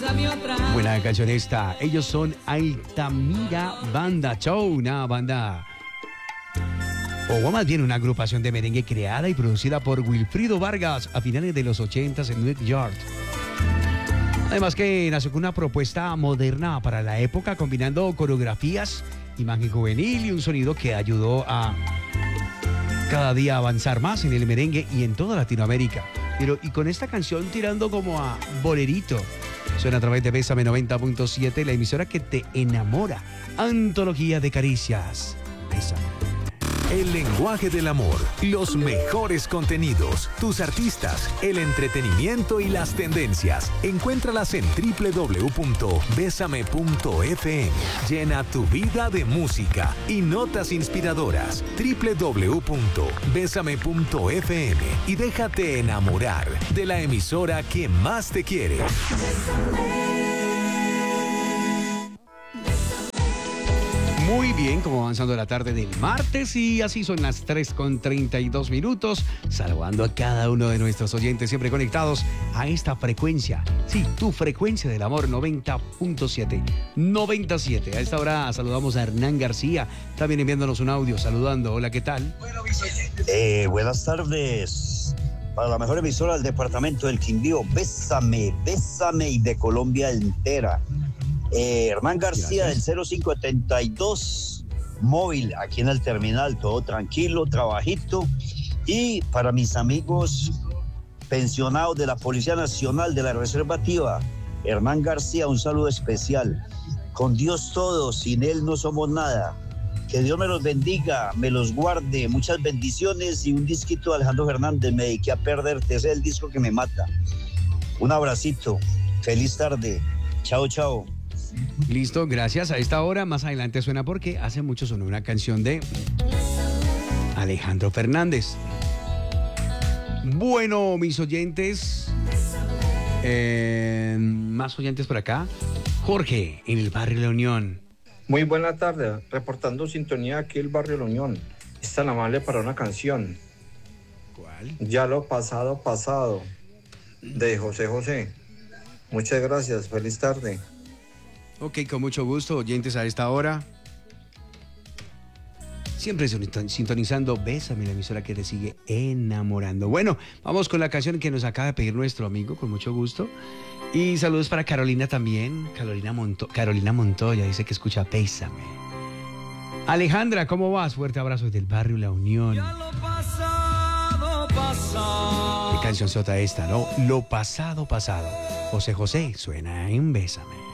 Buena canción esta. Ellos son Altamira Banda Show, una banda, o más bien una agrupación de merengue creada y producida por Wilfrido Vargas a finales de los 80s en New York. Además que nació con una propuesta moderna para la época, combinando coreografías, imagen juvenil y un sonido que ayudó a cada día avanzar más en el merengue y en toda Latinoamérica. Y con esta canción tirando como a bolerito. Suena a través de Bésame 90.7, la emisora que te enamora. Antología de caricias. Bésame. El lenguaje del amor, los mejores contenidos, tus artistas, el entretenimiento y las tendencias. Encuéntralas en www.besame.fm. Llena tu vida de música y notas inspiradoras. www.besame.fm y déjate enamorar de la emisora que más te quiere. Muy bien, como avanzando la tarde del martes, y así son las 3:32, saludando a cada uno de nuestros oyentes siempre conectados a esta frecuencia. Sí, tu frecuencia del amor 90.7. 97. A esta hora saludamos a Hernán García, también enviándonos un audio, saludando. Hola, ¿qué tal? Buenas tardes. Para la mejor emisora del departamento del Quindío, Bésame, Bésame, y de Colombia entera. Hernán García. Gracias. Del 0572 móvil, aquí en el terminal, todo tranquilo, trabajito. Y para mis amigos pensionados de la Policía Nacional de la Reservativa, Hernán García, un saludo especial. Con Dios todo, sin él no somos nada. Que Dios me los bendiga, me los guarde, muchas bendiciones, y un disquito de Alejandro Fernández, Me dediqué a perderte, ese es el disco que me mata. Un abracito, feliz tarde, chao, chao. Listo, gracias. A esta hora, más adelante suena, porque hace mucho sonó una canción de Alejandro Fernández. Bueno, mis oyentes, más oyentes por acá. Jorge, en el barrio La Unión. Muy buena tarde, reportando sintonía aquí el barrio La Unión. Es tan amable para una canción. ¿Cuál? Ya lo pasado, pasado, de José José. Muchas gracias, feliz tarde. Ok, con mucho gusto, oyentes a esta hora. Siempre sintonizando Bésame, la emisora que te sigue enamorando. Bueno, vamos con la canción que nos acaba de pedir nuestro amigo, con mucho gusto. Y saludos para Carolina también. Carolina Montoya dice que escucha Bésame. Alejandra, ¿cómo vas? Fuerte abrazo desde el barrio La Unión. Ya lo pasado, pasado. ¿Qué canción sota esta, no? Lo pasado, pasado. José José suena en Bésame.